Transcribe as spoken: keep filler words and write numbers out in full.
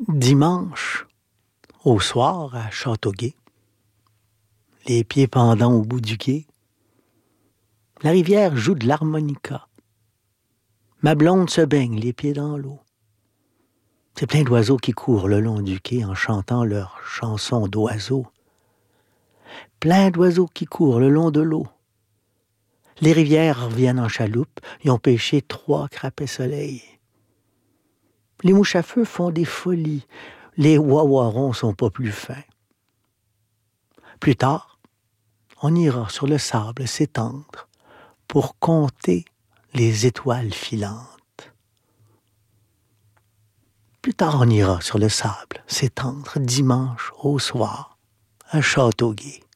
Dimanche, au soir, à Châteauguay, les pieds pendants au bout du quai, la rivière joue de l'harmonica. Ma blonde se baigne, les pieds dans l'eau. C'est plein d'oiseaux qui courent le long du quai en chantant leurs chansons d'oiseaux. Plein d'oiseaux qui courent le long de l'eau. Les rivières reviennent en chaloupe, ils ont pêché trois crapets soleil. Les mouches à feu font des folies, les wawarons sont pas plus fins. Plus tard, on ira sur le sable s'étendre pour compter les étoiles filantes. Plus tard, on ira sur le sable s'étendre dimanche au soir à Châteauguay.